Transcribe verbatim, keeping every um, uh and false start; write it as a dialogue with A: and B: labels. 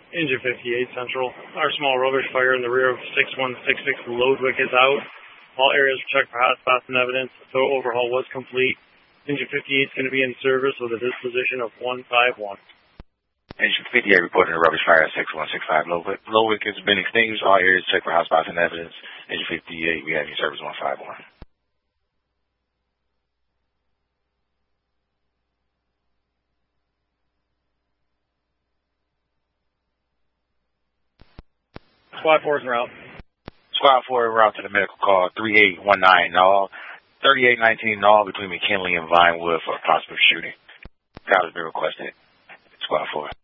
A: Engine fifty-eight Central. Our small rubbish fire in the rear of six one six six Loadwick is out. All areas were checked for hotspots and evidence. The tow overhaul was complete. Engine fifty-eight is going to be in service with a disposition of one five one.
B: Engine fifty-eight reporting a rubbish fire at six one six five Loadwick. Loadwick has been extinguished. All areas checked for hotspots and evidence. Engine fifty-eight, we have you service one five one.
A: Squad four is en route.
B: Squad four en route to the medical call three eight one nine null, thirty-eight nineteen null between McKinley and Vinewood for a possible shooting. Call has been requested. Squad four.